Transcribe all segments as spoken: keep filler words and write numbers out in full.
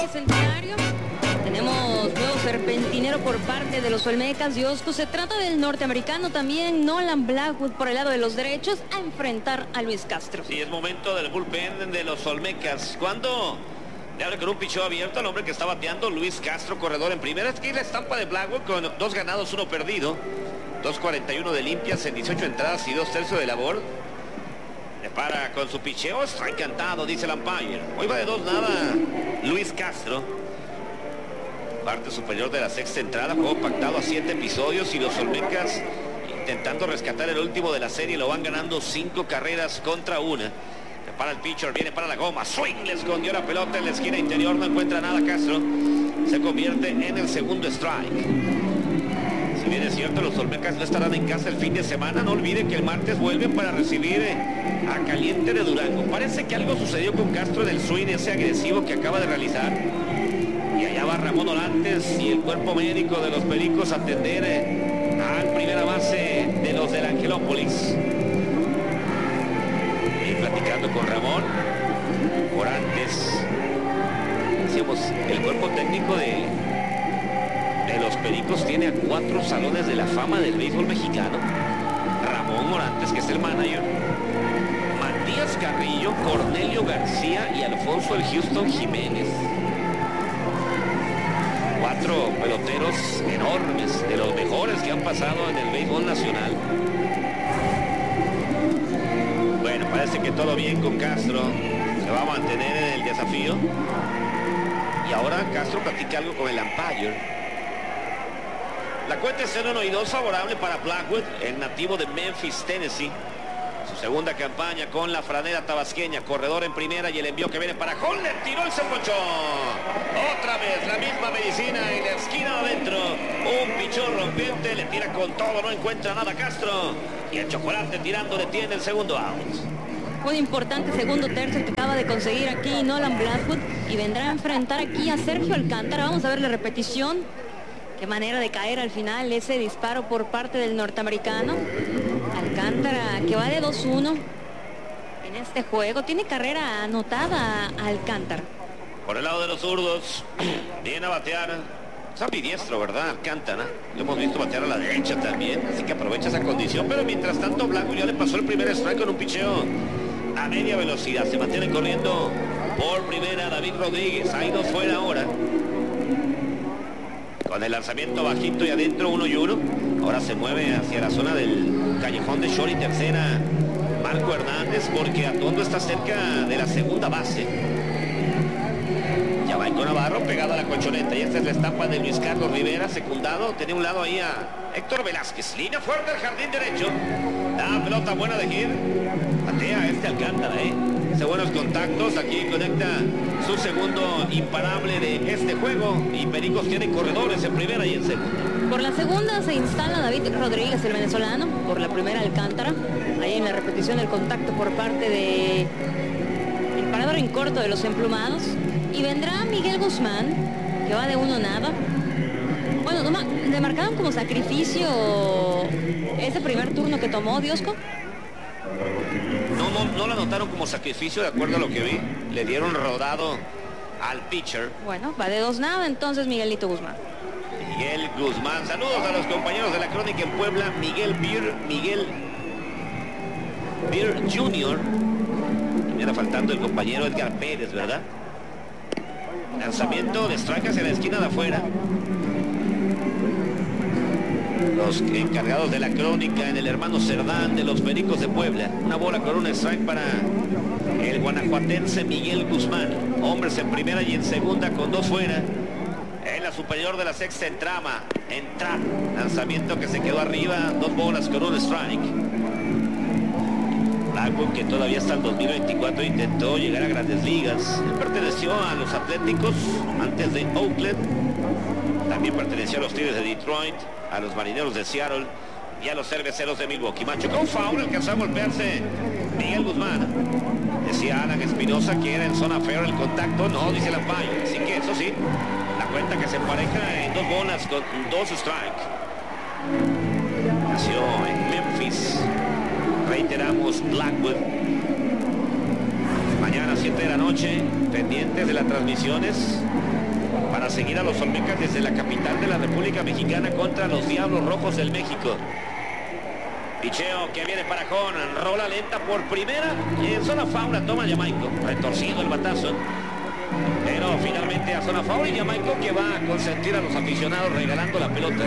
Es el diario. Tenemos nuevo serpentinero por parte de los Olmecas, Diosco. Se trata del norteamericano también, Nolan Blackwood, por el lado de los derechos, a enfrentar a Luis Castro. Sí, es momento del bullpen de los Olmecas. Cuando le abre con un picheo abierto al hombre que está bateando, Luis Castro, corredor en primera. Es que la estampa de Blackwood con dos ganados, uno perdido. dos cuarenta y uno de limpias en dieciocho entradas y dos tercios de labor. Le para con su picheo, está encantado, dice el umpire. Hoy va de dos nada Luis Castro. Parte superior de la sexta entrada, juego pactado a siete episodios y los Olmecas intentando rescatar el último de la serie, lo van ganando cinco carreras contra una. Le para el pitcher, viene para la goma, swing, le escondió la pelota en la esquina interior, no encuentra nada Castro. Se convierte en el segundo strike. Si bien es cierto, los Olmecas no estarán en casa el fin de semana, no olviden que el martes vuelven para recibir a Caliente de Durango. Parece que algo sucedió con Castro en el swing ese agresivo que acaba de realizar. Y allá va Ramón Orantes y el cuerpo médico de los Pericos a atender eh, al primera base de los del Angelópolis. Y platicando con Ramón Orantes, decíamos, el cuerpo técnico de, de los Pericos tiene a cuatro salones de la fama del béisbol mexicano. Ramón Orantes, que es el manager, Matías Carrillo, Cornelio García y Alfonso el Houston Jiménez. Cuatro peloteros enormes, de los mejores que han pasado en el béisbol nacional. Bueno, parece que todo bien con Castro. Se va a mantener en el desafío. Y ahora Castro platica algo con el umpire. La cuenta es cero uno y dos favorable para Blackwood, el nativo de Memphis, Tennessee. Su segunda campaña con la franela tabasqueña, corredor en primera y el envío que viene para Hall, le tiró y se ponchó. Otra vez la misma medicina en la esquina adentro. Un pichón rompiente, le tira con todo, no encuentra nada Castro. Y el chocolate tirando detiene el segundo out. Un importante segundo tercio que acaba de conseguir aquí Nolan Blackwood y vendrá a enfrentar aquí a Sergio Alcántara. Vamos a ver la repetición. Qué manera de caer al final ese disparo por parte del norteamericano. Alcántara, que va de dos uno en este juego. Tiene carrera anotada Alcántara. Por el lado de los zurdos, viene a batear. Es ambidiestro, ¿verdad? Alcántara. Lo hemos visto batear a la derecha también, así que aprovecha esa condición. Pero mientras tanto, Blanco ya le pasó el primer strike con un picheo a media velocidad. Se mantiene corriendo por primera David Rodríguez. Hay dos fuera ahora. Con el lanzamiento bajito y adentro, uno y uno. Ahora se mueve hacia la zona del callejón de short y tercera Marco Hernández, porque Atondo está cerca de la segunda base. Ya va con Navarro pegado a la colchoneta. Y esta es la estampa de Luis Carlos Rivera, secundado. Tenía un lado ahí a Héctor Velázquez. Línea fuerte al jardín derecho. La pelota buena de Gil. Patea este Alcántara, ¿eh? Hace buenos contactos. Aquí conecta su segundo imparable de este juego. Y Pericos tiene corredores en primera y en segunda. Por la segunda se instala David Rodríguez, el venezolano. Por la primera Alcántara. Ahí en la repetición el contacto por parte de el parador en corto de los emplumados. Y vendrá Miguel Guzmán, que va de uno nada. Bueno, no, le marcaron como sacrificio ese primer turno que tomó Diosco. No, no, no lo anotaron como sacrificio, de acuerdo a lo que vi. Le dieron rodado al pitcher. Bueno, va de dos nada entonces Miguelito Guzmán. Miguel Guzmán. Saludos a los compañeros de la Crónica en Puebla. Miguel Beer, Miguel Beer junior Y viene faltando el compañero Edgar Pérez, ¿verdad? Lanzamiento de strike hacia la esquina de afuera. Los encargados de la crónica en el hermano Cerdán de los Pericos de Puebla. Una bola con un strike para el guanajuatense Miguel Guzmán. Hombres en primera y en segunda con dos fuera. En la superior de la sexta entrama. Entra. Lanzamiento que se quedó arriba. Dos bolas con un strike. Blackwood, que todavía hasta el dos mil veinticuatro intentó llegar a Grandes Ligas. Él perteneció a los Atléticos antes de Oakland. También perteneció a los Tigres de Detroit, a los Marineros de Seattle y a los Cerveceros de Milwaukee. Macho con foul, alcanzó a golpearse Miguel Guzmán. Decía Alan Espinosa que era en zona fair el contacto. No, dice la umpire. Así que eso sí, la cuenta que se empareja en dos bolas con dos strikes. Nació en Memphis. Reiteramos, Blackwood. Mañana siete de la noche, pendientes de las transmisiones para seguir a los Olmecas desde la capital de la República Mexicana contra los Diablos Rojos del México. Picheo que viene para Con, rola lenta por primera y en zona faula toma Jamaico, retorcido el batazo. Pero finalmente a zona faula y Jamaico que va a consentir a los aficionados regalando la pelota.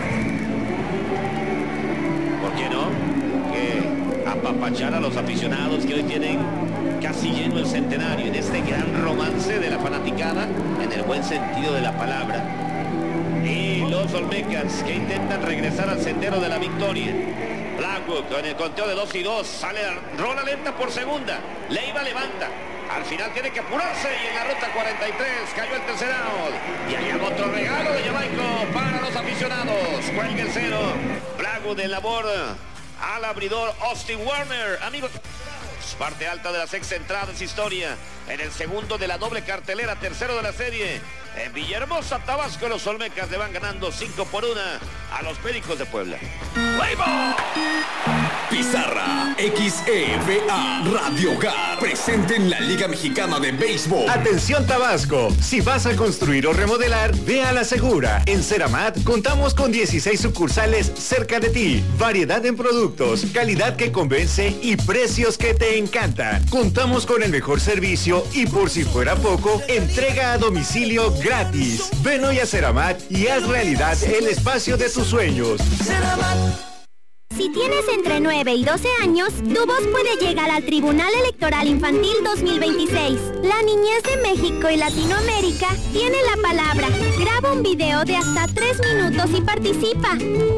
¿Por qué no? Que apapachar a los aficionados que hoy tienen casi lleno el centenario en este gran romance de la fanaticada en el buen sentido de la palabra. Y los Olmecas que intentan regresar al sendero de la victoria. Blackwood con el conteo de dos y dos, sale a rola lenta por segunda, Leiva levanta, al final tiene que apurarse y en la ruta cuarenta y tres cayó el tercer out. Y hay otro regalo de Jamaico para los aficionados, cuelga el cero, Blackwood en labor al abridor Austin Warner, amigos. Parte alta de las ex entradas, historia en el segundo de la doble cartelera, tercero de la serie. En Villahermosa, Tabasco, los Olmecas le van ganando cinco por una a los Pericos de Puebla. ¡Waybo! Pizarra X E V A Radio Hogar presente en la Liga Mexicana de Béisbol. Atención Tabasco, si vas a construir o remodelar, ve a la segura. En Ceramat contamos con dieciséis sucursales cerca de ti, variedad en productos, calidad que convence y precios que te encantan. Contamos con el mejor servicio y por si fuera poco, entrega a domicilio gratis. Ven hoy a Ceramat y haz realidad el espacio de tus sueños. Ceramat. Si tienes entre nueve y doce años, tu voz puede llegar al Tribunal Electoral Infantil dos mil veintiséis. La niñez de México y Latinoamérica tiene la palabra. Graba un video de hasta tres minutos y participa.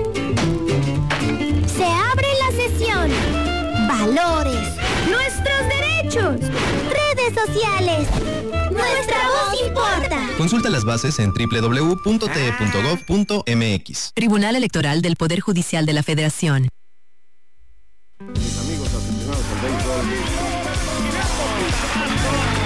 Se abre la sesión. Valores. Nuestros derechos. Redes sociales. Nuestra voz importa. Consulta las bases en doble u doble u doble u punto t e punto gov punto m x. Tribunal Electoral del Poder Judicial de la Federación. Mis amigos aficionados al béisbol.